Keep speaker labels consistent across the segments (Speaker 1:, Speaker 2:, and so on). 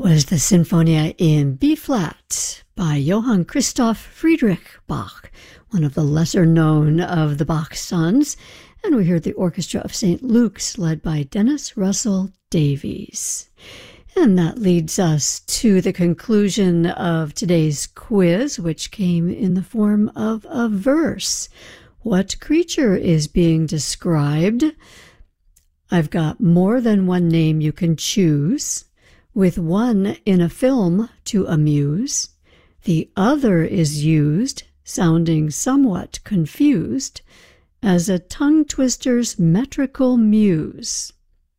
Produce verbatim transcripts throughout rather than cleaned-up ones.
Speaker 1: was the Sinfonia in B-flat by Johann Christoph Friedrich Bach, one of the lesser-known of the Bach sons, and we heard the Orchestra of Saint Luke's led by Dennis Russell Davies. And that leads us to the conclusion of today's quiz, which came in the form of a verse. What creature is being described? I've got more than one name you can choose, with one in a film to amuse. The other is used, sounding somewhat confused, as a tongue twister's metrical muse.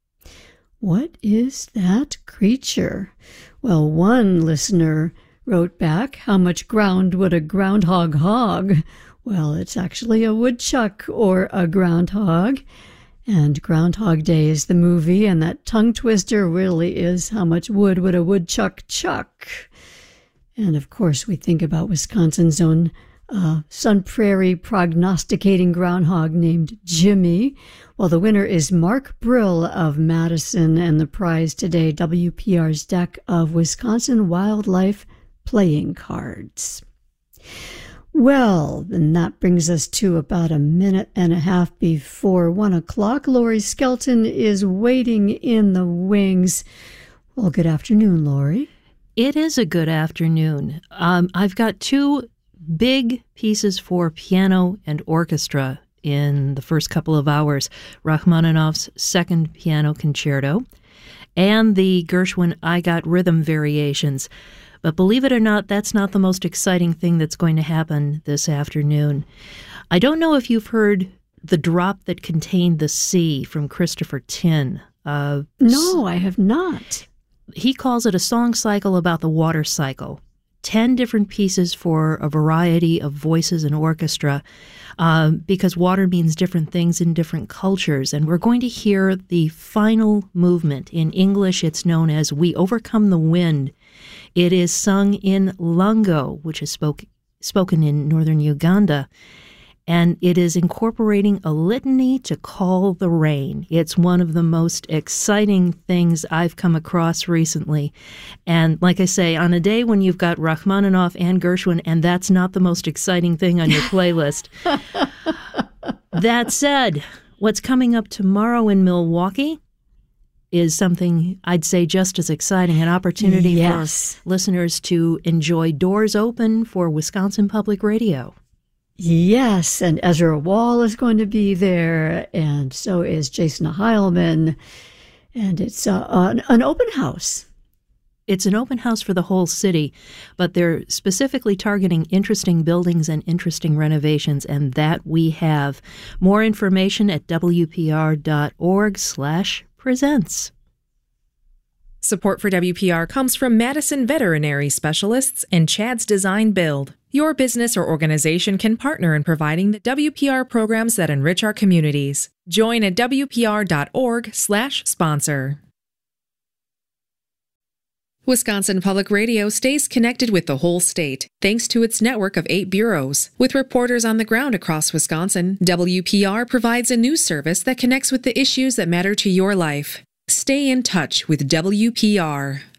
Speaker 1: What is that creature? Well, one listener wrote back, how much ground would a groundhog hog? Well, it's actually a woodchuck or a groundhog. And Groundhog Day is the movie, and that tongue twister really is how much wood would a woodchuck chuck? And of course, we think about Wisconsin's own uh, Sun Prairie prognosticating groundhog named Jimmy. Well, the winner is Mark Brill of Madison, and the prize today, W P R's deck of Wisconsin wildlife playing cards. Well, then that brings us to about a minute and a half before one o'clock. Lori Skelton is waiting in the wings. Well, good afternoon, Lori.
Speaker 2: It is a good afternoon. Um, I've got two big pieces for piano and orchestra in the first couple of hours. Rachmaninoff's Second Piano Concerto and the Gershwin I Got Rhythm Variations. But believe it or not, that's not the most exciting thing that's going to happen this afternoon. I don't know if you've heard The Drop That Contained the Sea from Christopher Tin. Uh,
Speaker 1: no, I have not.
Speaker 2: He calls it a song cycle about the water cycle. Ten different pieces for a variety of voices and orchestra, uh, because water means different things in different cultures. And we're going to hear the final movement. In English, it's known as We Overcome the Wind. It is sung in Lungo, which is spoke, spoken in northern Uganda, and it is incorporating a litany to call the rain. It's one of the most exciting things I've come across recently. And like I say, on a day when you've got Rachmaninoff and Gershwin, and that's not the most exciting thing on your playlist. That said, what's coming up tomorrow in Milwaukee is something I'd say just as exciting, an opportunity
Speaker 1: yes.
Speaker 2: for listeners to enjoy Doors Open for Wisconsin Public Radio.
Speaker 1: Yes, and Ezra Wall is going to be there, and so is Jason Heilman, and it's uh, an, an open house.
Speaker 2: It's an open house for the whole city, but they're specifically targeting interesting buildings and interesting renovations, and that we have. More information at W P R dot org slash presents.
Speaker 3: Support for W P R comes from Madison Veterinary Specialists and Chad's Design Build. Your business or organization can partner in providing the W P R programs that enrich our communities. Join at W P R dot org slash sponsor. Wisconsin Public Radio stays connected with the whole state, thanks to its network of eight bureaus. With reporters on the ground across Wisconsin, W P R provides a news service that connects with the issues that matter to your life. Stay in touch with W P R.